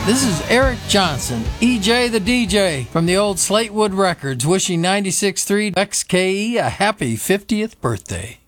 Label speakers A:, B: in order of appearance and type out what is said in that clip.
A: This is Eric Johnson, EJ the DJ, from the old Slatewood Records, wishing 96.3 XKE a happy 50th birthday.